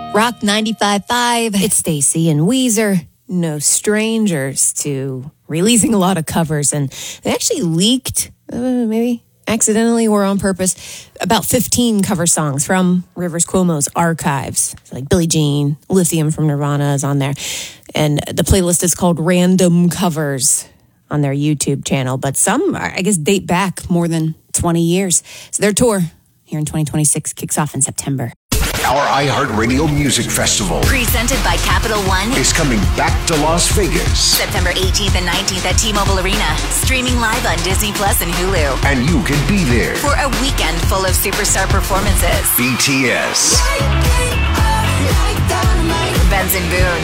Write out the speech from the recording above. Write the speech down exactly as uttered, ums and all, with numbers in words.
Rock ninety-five point five. It's Stacy and Weezer. No strangers to releasing a lot of covers. And they actually leaked, uh, maybe accidentally or on purpose, about fifteen cover songs from Rivers Cuomo's archives. So like Billie Jean, Lithium from Nirvana is on there. And the playlist is called Random Covers on their YouTube channel. But some, I guess, date back more than twenty years. So their tour here in twenty twenty-six kicks off in September. Our iHeartRadio Music Festival, presented by Capital One, is coming back to Las Vegas. September eighteenth and nineteenth at T-Mobile Arena. Streaming live on Disney Plus and Hulu. And you can be there for a weekend full of superstar performances. B T S, Benson Boone,